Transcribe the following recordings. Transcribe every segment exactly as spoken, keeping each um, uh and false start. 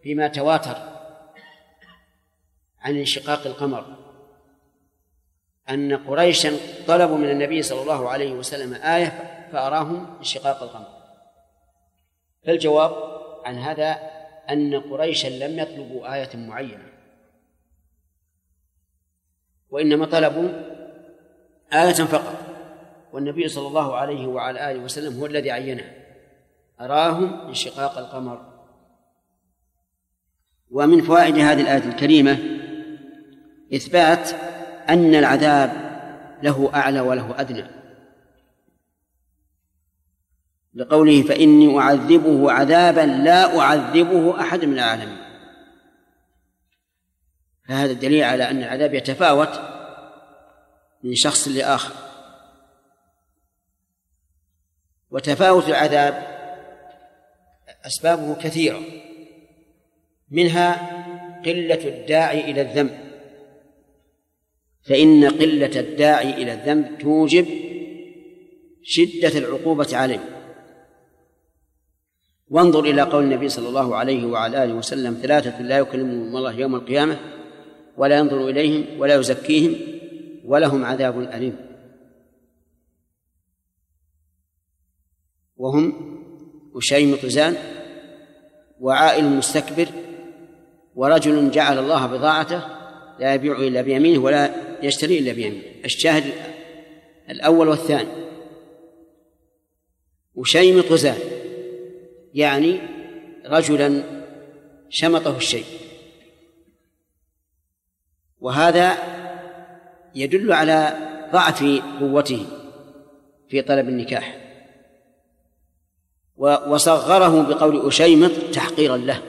فيما تواتر عن انشقاق القمر أن قريشا طلبوا من النبي صلى الله عليه وسلم آية فأراهم انشقاق القمر. فالجواب عن هذا أن قريشا لم يطلبوا آية معينة، وإنما طلبوا آية فقط، والنبي صلى الله عليه وعلى آله وسلم هو الذي عينها، أراهم انشقاق القمر. ومن فوائد هذه الآية الكريمة إثبات أن العذاب له أعلى وله أدنى، لقوله فإني أعذبه عذابا لا أعذبه أحد من العالمين. فهذا الدليل على أن العذاب يتفاوت من شخص لآخر. وتفاوت العذاب أسبابه كثيرة، منها قلة الداعي إلى الذنب، فإن قلة الداعي إلى الذنب توجب شدة العقوبة عليه. وانظر إلى قول النبي صلى الله عليه وعلى آله وسلم ثلاثة لا يكلمهم الله يوم القيامة ولا ينظر إليهم ولا يزكيهم ولهم عذاب أليم، وهم أشيم طزان وعائل مستكبر ورجل جعل الله بضاعته لا يبيع إلا بيمينه ولا يشتري إلا بيمينه. الشاهد الأول والثاني. أشيم طزان يعني رجلا شمطه الشيء، وهذا يدل على ضعف قوته في طلب النكاح، وصغره بقول أشيمط تحقيرا له.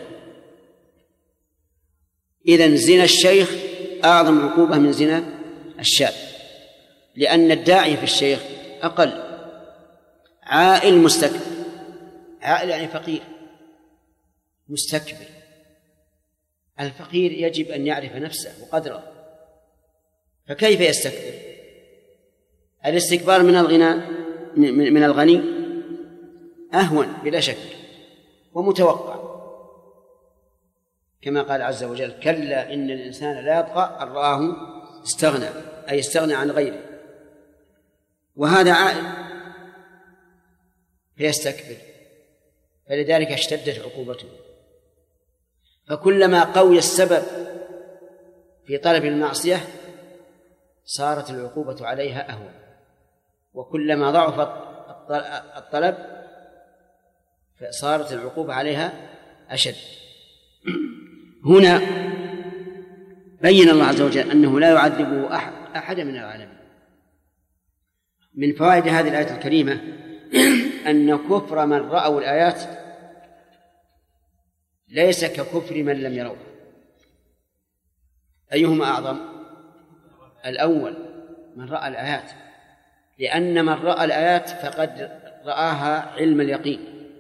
إذن زنا الشيخ أعظم عقوبة من زنا الشاب، لأن الداعي في الشيخ أقل. عائل مستكبر، عائل يعني فقير مستكبر. الفقير يجب أن يعرف نفسه وقدره، فكيف يستكبر؟ الاستكبار من الغنى من الغني أهون بلا شك ومتوقع، كما قال عز وجل كلا إن الإنسان لا يطغى أن رآه استغنى، أي استغنى عن غيره. وهذا عائل فيستكبر، فلذلك اشتدت عقوبته. فكلما قوي السبب في طلب المعصية صارت العقوبة عليها أهون، وكلما ضعف الطلب فصارت العقوبة عليها أشد. هنا بين الله عز وجل أنه لا يعذبه أحد أحد من العالمين. من فوائد هذه الآية الكريمة أن كفر من رأوا الآيات ليس ككفر من لم يروها. أيهما أعظم؟ الأول من رأى الآيات، لأن من رأى الآيات فقد رآها علم اليقين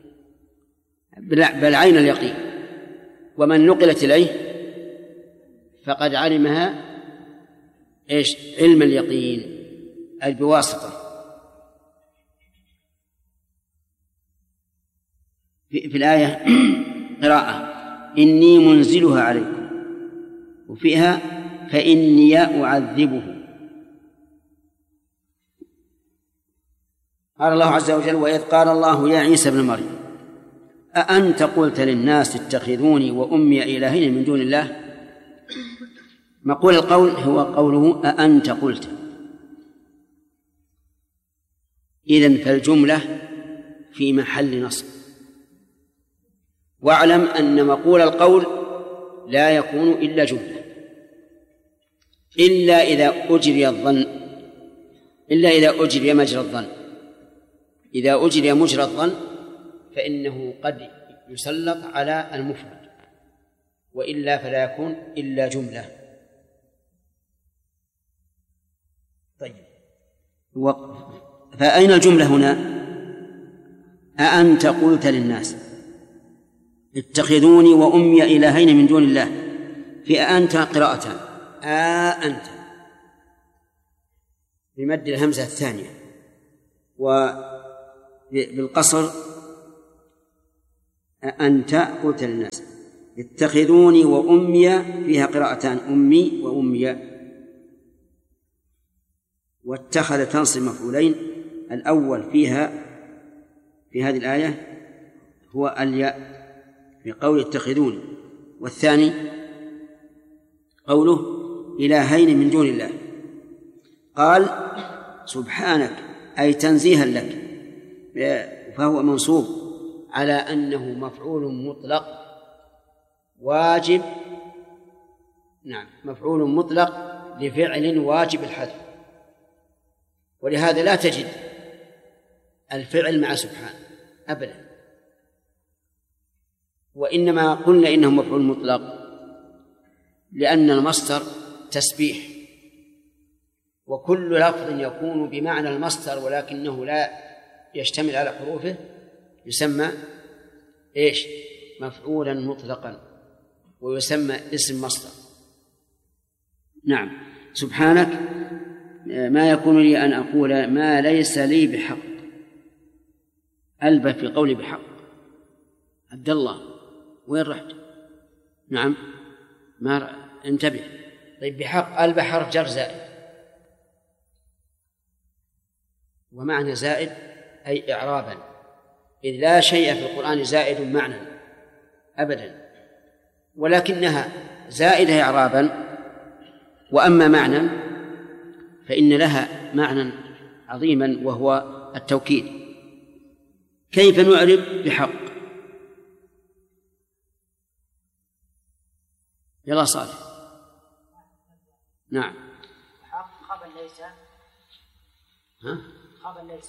بل عين اليقين، ومن نقلت إليه فقد علمها إيش؟ علم اليقين، أي بواسطة. في الآية قراءة إني منزلها عليكم، وفيها فإني أعذبه. قال الله عز وجل وإذ قال الله يا عيسى ابن مريم أأنت قلت للناس اتخذوني وأمي إلهين من دون الله؟ مقول القول هو قوله أأنت قلت. إذن فالجملة في محل نصب. واعلم أن مقول القول لا يكون إلا جملة، إلا إذا أجري الظن، إلا إذا أجري مجرى الظن. إذا أجري مجرى الظن فإنه قد يسلط على المفرد، وإلا فلا يكون إلا جملة. طيب، فأين الجملة هنا؟ أأنت قلت للناس اتخذوني وأمي إلهين من دون الله. في أأنت قراءتان، أأنت بمد الهمزة الثانية، وبالقصر أأنت قلت للناس. اتخذوني وأمي فيها قراءتان أمي وأمي. واتخذ تنصب مفعولين، الأول فيها في هذه الآية هو الياء في قول اتخذوني، والثاني قوله إلهين من دون الله. قال سبحانك أي تنزيها لك، فهو منصوب على أنه مفعول مطلق واجب، نعم مفعول مطلق لفعل واجب الحذف، ولهذا لا تجد الفعل مع سبحان أبدا، وإنما قلنا إنه مفعول مطلق لأن المصدر تسبيح، وكل لفظ يكون بمعنى المصدر ولكنه لا يشتمل على حروفه يسمى إيش؟ مفعولا مطلقا، ويسمى اسم مصدر. نعم. سبحانك ما يكون لي أن أقول ما ليس لي بحق، ألبى في قولي بحق. عبد الله وين رحت؟ نعم ما ر... انتبه. طيب بحق ألبى حرف جر زائد، ومعنى زائد أي إعرابا، إذ لا شيء في القرآن زائد معنى أبدا، ولكنها زائدة إعرابا. وأما معنى فإن لها معنى عظيما وهو التوكيد. كيف نعرب بحق؟ يلا صالح. نعم. حق خبر ليس. ها؟ خبر ليس.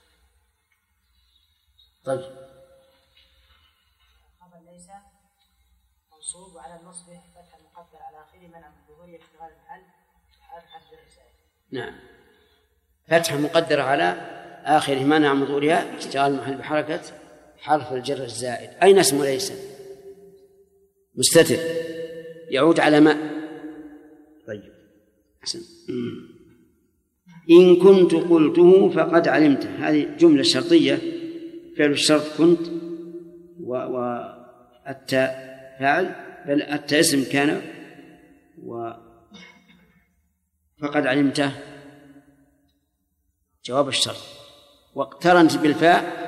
طيب. خبر ليس منصوب على النصب فتح مقدر على آخره منع من ظهوره اشتغال المحل حرف حرف الرسالة. نعم. فتح مقدر على آخره منع من ظهورها اشتغال المحل بحركة حرف الجر الزائد. أين اسم ليس؟ مستتر يعود على ما. طيب أحسن. إن كنت قلته فقد علمته، هذه جملة شرطية فعل الشرط كنت، والتاء فاعل، بل التاء اسم كان، وفقد علمته جواب الشرط، واقترنت بالفاء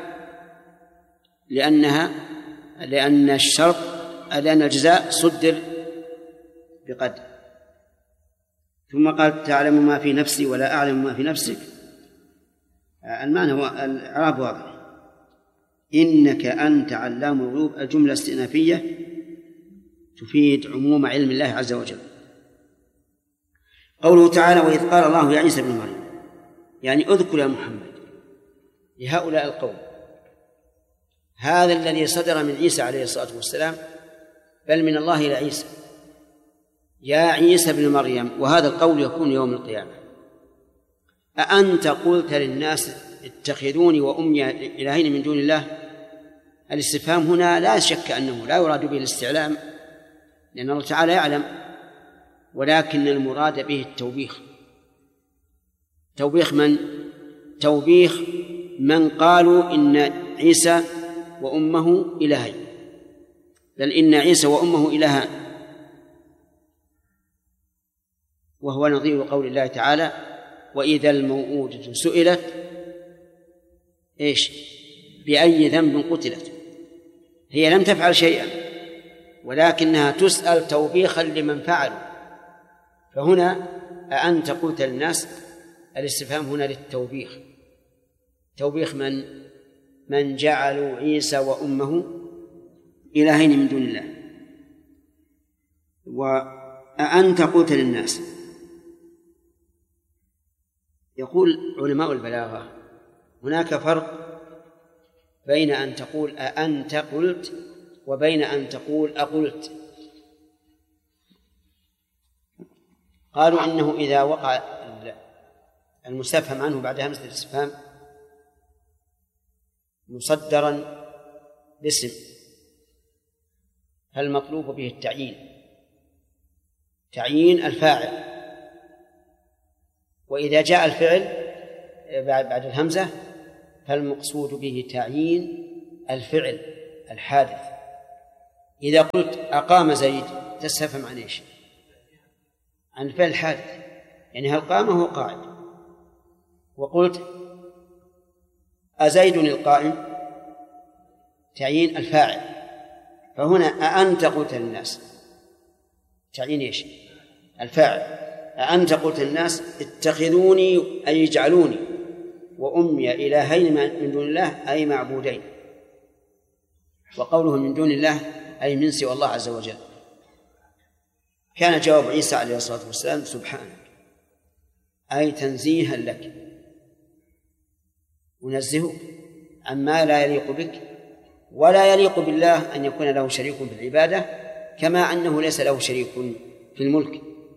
لأنها لأن الشرط لأن الجزاء صدر بقد. ثم قال تعلم ما في نفسي ولا أعلم ما في نفسك. المعنى هو الإعراب واضح. إنك أنت علام الغيوب، الجملة استئنافية تفيد عموم علم الله عز وجل. قوله تعالى وإذ قال الله يا عيسى ابن مريم، يعني اذكر يا محمد لهؤلاء القوم هذا الذي صدر من عيسى عليه الصلاة والسلام، بل من الله إلى عيسى، يا عيسى ابن مريم. وهذا القول يكون يوم القيامة. أأنت قلت للناس اتخذوني وأمي إلهين من دون الله؟ الاستفهام هنا لا شك أنه لا يراد به الاستعلام، لأن الله تعالى يعلم، ولكن المراد به التوبيخ. توبيخ من؟ توبيخ من قالوا إن عيسى وأمه إلهين، بل إن عيسى وأمه إلهان، وهو نظير قول الله تعالى وإذا الموءودة سئلت إيش بأي ذنب قتلت. هي لم تفعل شيئا ولكنها تسأل توبيخا لمن فعلوا. فهنا أأنت قلت للناس، الاستفهام هنا للتوبيخ. توبيخ من؟ من جعلوا عيسى وأمه إلهين من دون الله. وأأنت قلت للناس، يقول علماء البلاغة هناك فرق بين أن تقول أأنت قلت وبين أن تقول أقلت. قالوا إنه إذا وقع المستفهم عنه بعد همزة الاستفهام مصدرا باسم فالمطلوب به التعيين، تعيين الفاعل. وإذا جاء الفعل بعد الهمزة فالمقصود به تعيين الفعل الحادث. إذا قلت أقام زيد تستفهم عن إيش؟ عن فعل الحادث، يعني هل قام هو قاعد. وقلت أزيد القائم تعيين الفاعل، فهنا أأنت قلت للناس تعيين إيش؟ الفاعل. أأنت قلت للناس اتخذوني أي اجعلوني وأمي إلهين من دون الله أي معبودين، وقوله من دون الله أي من سوى الله عز وجل. كان جواب عيسى عليه الصلاة والسلام سبحانك، أي تنزيها لك، ونزهك عما لا يليق بك، ولا يليق بالله أن يكون له شريك في العبادة، كما أنه ليس له شريك في الملك.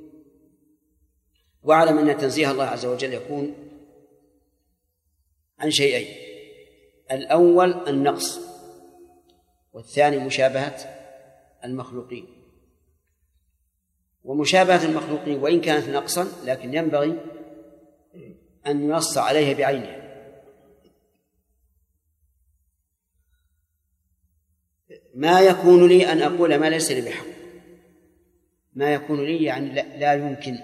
واعلم أن تنزيه الله عز وجل يكون عن شيئين: الأول النقص، والثاني مشابهة المخلوقين. ومشابهة المخلوقين وإن كانت نقصا لكن ينبغي أن ينص عليها بعينها. ما يكون لي أن أقول ما ليس لي بحق، ما يكون لي يعني لا يمكن.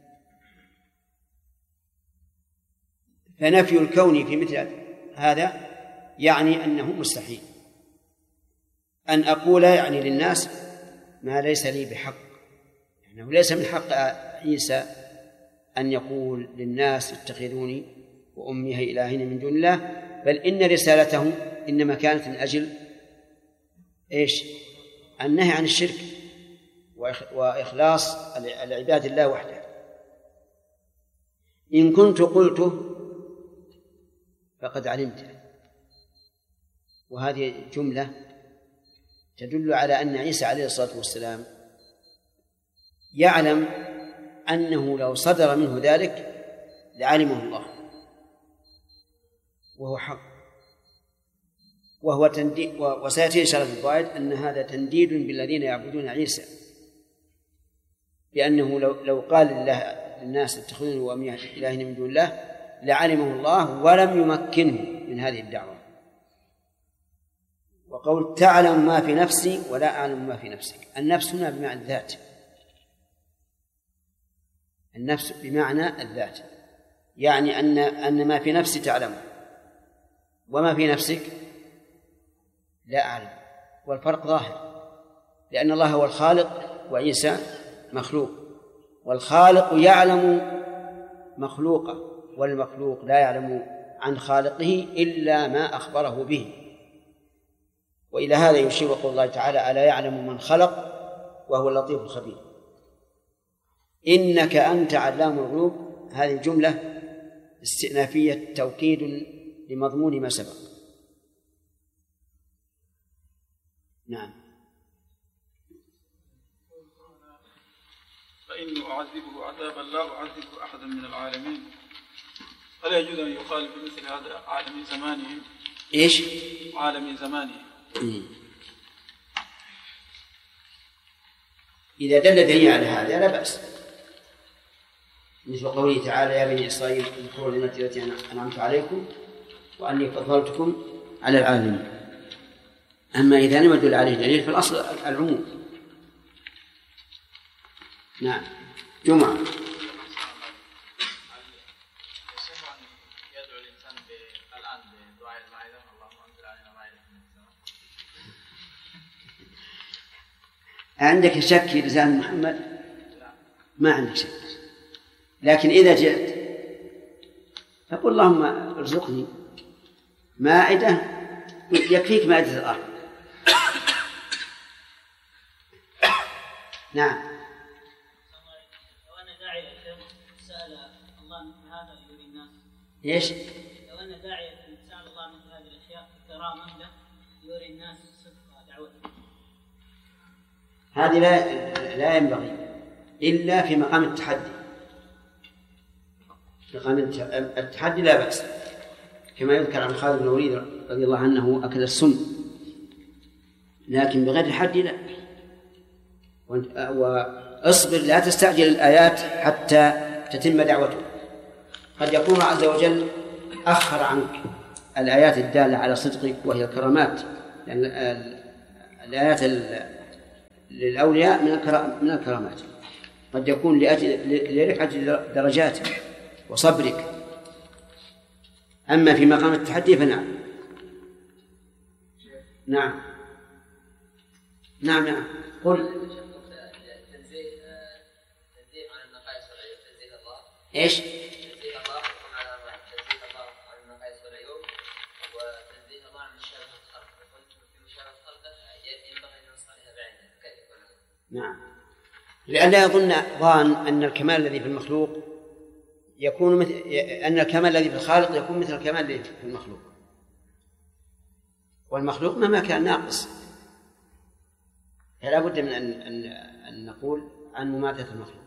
فنفي الكون في مثل هذا يعني أنه مستحيل. أن أقول يعني للناس ما ليس لي بحق، يعني ليس من حق عيسى أن يقول للناس اتخذوني وأمي إلهين من دون الله، بل إن رسالته إنما كانت من أجل إيش؟ النهي عن الشرك وإخلاص العباد الله وحده. إن كنت قلته فقد علمت. وهذه جملة تدل على أن عيسى عليه الصلاة والسلام يعلم أنه لو صدر منه ذلك لعلمه الله، وهو حق. وهو تنديد، وسيأتي إن شاء الله في الفوائد أن هذا تنديد بالذين يعبدون عيسى، لأنه لو, لو قال لله للناس اتخذوني وأمي إلهين من دون الله لعلمه الله ولم يمكنه من هذه الدعوة. وقول تعلم ما في نفسي ولا أعلم ما في نفسك، النفس هنا بمعنى الذات، النفس بمعنى الذات، يعني أن أن ما في نفسي تعلم وما في نفسك لا أعلم. والفرق ظاهر، لأن الله هو الخالق وعيسى مخلوق، والخالق يعلم مخلوقه والمخلوق لا يعلم عن خالقه إلا ما أخبره به. وإلى هذا يشير قول الله تعالى ألا يعلم من خلق وهو اللطيف الخبير. إنك أنت علام الغيوب، هذه جملة استئنافية توكيد لمضمون ما سبق. نعم. فإني أعذبه عذابا لا أعذب أحدا من العالمين. ألا يجوز أن يقال بمثل هذا عالم زمانه؟ إيش؟ عالم زمانه. إذا دل دليل على هذا لا بأس، مثل قوله تعالى يا بني إسرائيل اذكروا نعمتي التي أنعمت عليكم وأني فضلتكم على العالمين. أما إذا لم يدل عليه دليل فالأصل العموم. نعم. جمعة. عندك شك في لسان محمد؟ ما عندك شك، لكن إذا جئت فقل اللهم ارزقني مائدة يكفيك مائدة الأرض. نعم. لو أن داعية سأل الله مثل هذا يري الناس. إيش؟ لو أن داعية سأل الله مثل هذه الأشياء كرامة له يري الناس صدق دعوته، هذه لا لا ينبغي إلا في مقام التحدي. في مقام التحدي لا بأس، كما يذكر عن خالد بن الوليد رضي الله عنه أكل السم، لكن بغير الحد لا. واصبر لا تستعجل الآيات حتى تتم دعوته. قد يكون عز وجل أخر عنك الآيات الدالة على صدقك وهي الكرامات، لأن الآيات للأولياء من من الكرامات، قد يكون لأجل لرفعة درجاتك وصبرك. أما في مقام التحدي فنعم. نعم نعم نعم قل. تنزيه تنزيه عن النقائص والعيوب، تنزيه الله. إيش؟ تنزيه الله على تنزيه الله عن النقائص والعيوب، وتنزيه الله عن مشابهة الخلق. وقلت في مشابهة الخلق ينبغي أن نص عليها بعينها. كيف يكون هذا؟ نعم، لأن لا يظن ظان أن الكمال الذي في المخلوق يكون مثل أن الكمال الذي في الخالق يكون مثل الكمال الذي في المخلوق، والمخلوق مهما كان ناقص. فلا بد من أن أن أن نقول عن مماثلة المخلوق.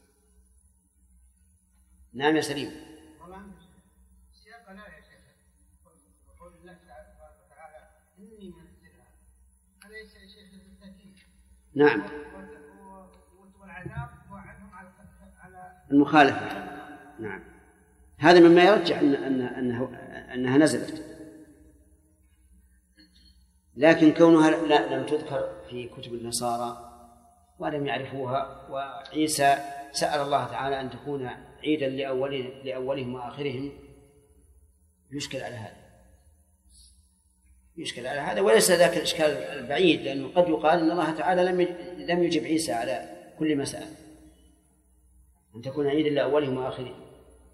نعم يا سليم. سياقنا يا شيخ وقول الله تعالى إني منزلها، هذا يا شيخ التأكيد. نعم. والعذاب وعدهم على المخالفة. نعم، هذا مما يرجح أن أن أنه أنها نزلت، لكن كونها لا لم تذكر في كتب النصارى ولم يعرفوها، وعيسى سأل الله تعالى أن تكون عيدا لأولهم لأولهم وآخرهم، يشكل على هذا يشكل على هذا وليس ذاك الإشكال البعيد، لأنه قد يقال أن الله تعالى لم لم يجب عيسى على كل ما سأل أن تكون عيدا لأولهم وآخرهم.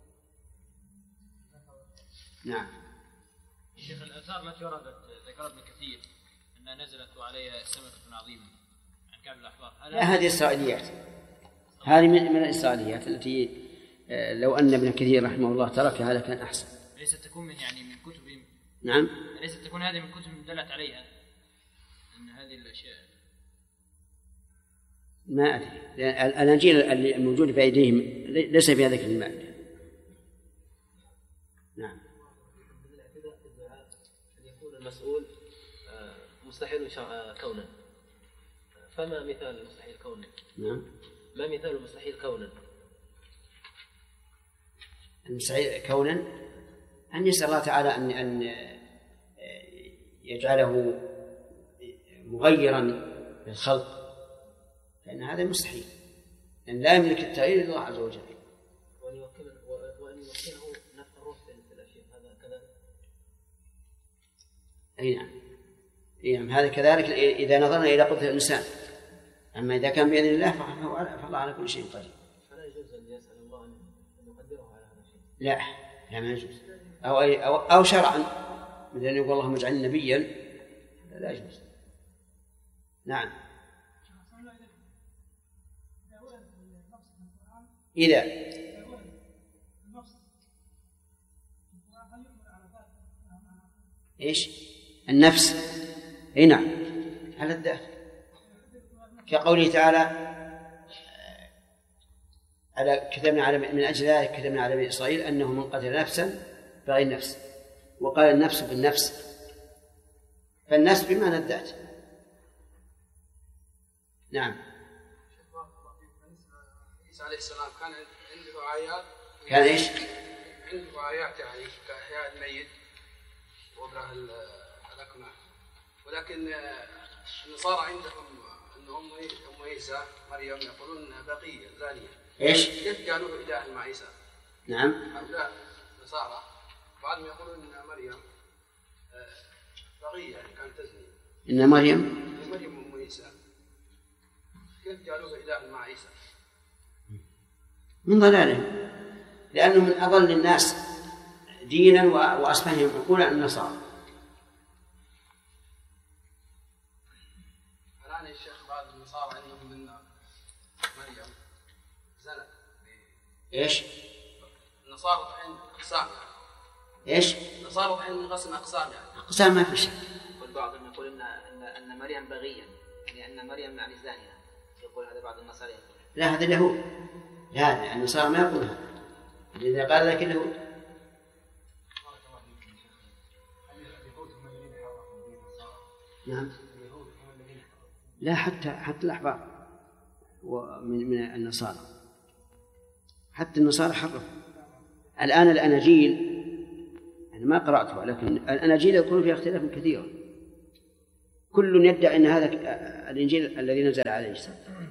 نعم. شيخ، الآثار التي وردت ذكر ابن كثير أنها نزلت وعليها سمكة عظيمة عن كعب الأحبار، لا هذه إسرائيليات، هذه من من الإسرائيليات التي لو أن ابن كثير رحمه الله تركها لكان أحسن. ليست تكون من يعني من كتب. نعم. ليست تكون هذه من كتب دلت عليها أن هذه الأشياء. ما أدري، الأناجيل الموجودة في أيديهم ليس فيها ذكر الماء. نعم. أن يكون المسؤول مستحيل كونا، فما مثال المستحيل كونا؟ نعم. ما مثال المستحيل كونا؟ المستحيل كونا أن يسأل الله تعالى أن أن يجعله مغيرا للخلق، لأن هذا مستحيل، لأن لا يملك التغيير إلا الله عز وجل. وأن يوكله وأن يوكله نفخ الروح في الأشياء، هذا كذلك. أي نعم، أي نعم، هذا كذلك إذا نظرنا إلى قدرة الإنسان. أما إذا كان بإذن الله فالله على كل شيء قدير. فلا يجوز أن يسأل الله أن يقدره على هذا الشيء. لا لا ما يجوز. أو أي أو, أو شرعا مثل أن يقول اللهم اجعلني نبيا، لا يجوز. نعم. إذا إيش النفس؟ إيه نعم، على الذات، كقوله تعالى على كتبنا على من أجل ذلك كتبنا على بني إسرائيل أنه من قتل نفسا بغير نفس، وقال النفس بالنفس، فالنفس بمعنى الذات. نعم. عيسى عليه السلام كان عنده آيات، كان إيش؟ عنده آيات يعني كإحياء الميت وإبراء الأكمه، ولكن النصارى عندهم أن أم أم عيسى مريم يقولون بقية زانية. إيش؟ كيف قالوا إله مع عيسى؟ نعم. هؤلاء النصارى بعضهم يقولون أن مريم بقية يعني كانت تزني. إن مريم مريم أم عيسى كيف قالوا إله مع عيسى؟ من ضلالهم، لأنه من أضل الناس دينا وأسفههم عقولا النصارى. الآن الشيخ بعض النصارى عندهم من مريم زنت. إيش؟ النصارى الحين أقسام يعني. إيش؟ النصارى الحين منقسم أقسام يعني. أقسام ما في شيء. والبعضهم يقول إن أن أن مريم بغيا، يعني أن مريم يعني زانية، يقول هذا بعض النصارى. لا هذا اليهود، لا النصارى ما يقولها، إذا قال لك اليهود. نعم. لا حتى حتى الأحبار ومن من النصارى، حتى النصارى حرفوا. الآن الأناجيل أنا ما قرأتها، لكن الأناجيل يكون فيها اختلاف كثير، كل يدعي أن هذا الإنجيل الذي نزل عليه صدق.